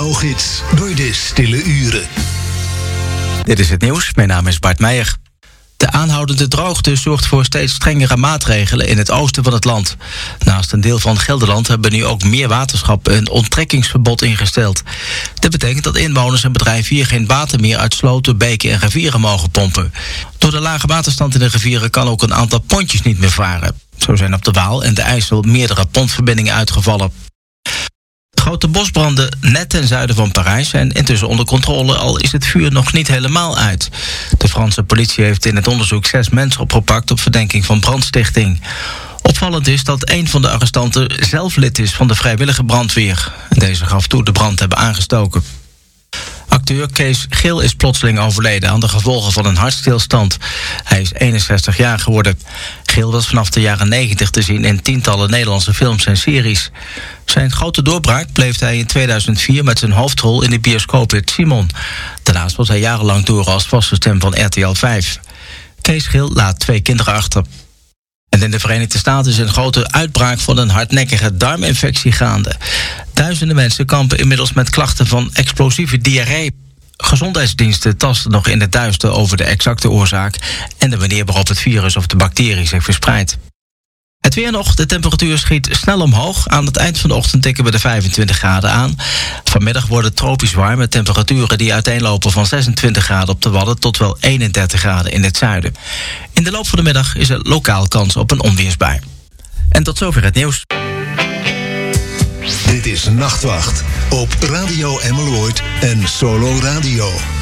radiogids door de stille uren. Dit is het nieuws, mijn naam is Bart Meijer. De aanhoudende droogte zorgt voor steeds strengere maatregelen in het oosten van het land. Naast een deel van Gelderland hebben nu ook meer waterschappen een onttrekkingsverbod ingesteld. Dit betekent dat inwoners en bedrijven hier geen water meer uit sloten, beken en rivieren mogen pompen. Door de lage waterstand in de rivieren kan ook een aantal pontjes niet meer varen. Zo zijn op de Waal en de IJssel meerdere pontverbindingen uitgevallen. Grote bosbranden net ten zuiden van Parijs zijn intussen onder controle, al is het vuur nog niet helemaal uit. De Franse politie heeft in het onderzoek 6 mensen opgepakt op verdenking van brandstichting. Opvallend is dat een van de arrestanten zelf lid is van de vrijwillige brandweer. Deze gaf toe de brand te hebben aangestoken. Acteur Kees Geel is plotseling overleden aan de gevolgen van een hartstilstand. Hij is 61 jaar geworden. Geel was vanaf de jaren 90 te zien in tientallen Nederlandse films en series. Zijn grote doorbraak bleef hij in 2004 met zijn hoofdrol in de bioscoophit Simon. Daarnaast was hij jarenlang door als vaste stem van RTL 5. Kees Geel laat 2 kinderen achter. En in de Verenigde Staten is een grote uitbraak van een hardnekkige darminfectie gaande. Duizenden mensen kampen inmiddels met klachten van explosieve diarree. Gezondheidsdiensten tasten nog in het duister over de exacte oorzaak en de manier waarop het virus of de bacterie zich verspreidt. Het weer nog, de temperatuur schiet snel omhoog. Aan het eind van de ochtend tikken we de 25 graden aan. Vanmiddag wordt het tropisch warm met temperaturen die uiteenlopen van 26 graden op de Wadden tot wel 31 graden in het zuiden. In de loop van de middag is er lokaal kans op een onweersbui. En tot zover het nieuws. Dit is Nachtwacht op Radio Emmeloord en Solo Radio.